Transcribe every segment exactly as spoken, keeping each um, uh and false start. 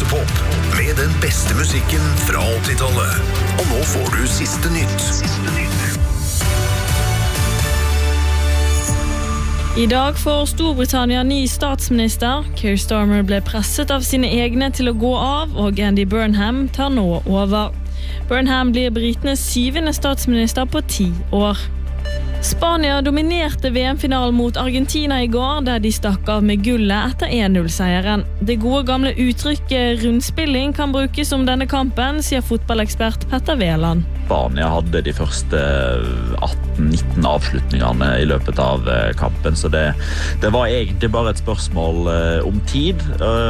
Aftepop med den beste musikken fra åttitallet. Og nå får du siste nytt. Siste nytt. I dag får Storbritannia ny statsminister. Keir Starmer ble presset av sine egne til å gå av, og Andy Burnham tar nå over. Burnham blir britenes syvende statsminister på ti år. Spania dominerte V M-finalen mot Argentina i går, der de stakk av med gullet etter en null-seieren. Det gode gamle uttrykket rundspilling kan brukes om denne kampen, sier fotballekspert Petter Veland. Spania hadde de første atten nitten avslutningene i løpet av kampen, så det, det var egentlig bare et spørsmål om tid,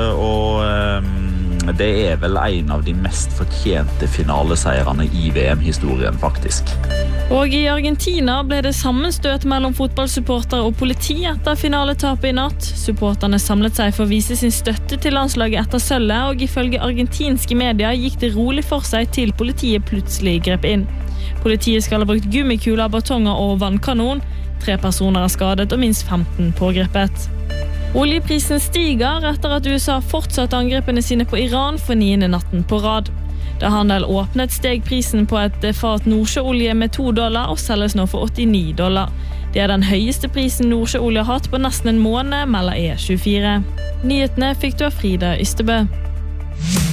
og det er vel en av de mest fortjente finaleseierne i V M-historien, faktisk. Og i Argentina ble det sammenstøt mellom fotballsupportere og politi etter finaletapet i natt. Supporterne samlet seg for å vise sin støtte til landslaget etter sølvet, og ifølge argentinske medier gikk det rolig for seg til politiet plutselig grep inn. Politiet skal ha brukt gummikuler, batonger og vannkanon. Tre personer er skadet og minst femten pågrepet. Oljeprisen stiger etter at U S A fortsatte angrepene sine på Iran for niende natten på rad. Da handel åpnet steg prisen på et fat nordsjøolje med to dollar og selges nå for åttini dollar. Det er den høyeste prisen nordsjøolje har hatt på nesten en måned, melder E tjuefire. Nyhetene fikk du av Frida Ystebø.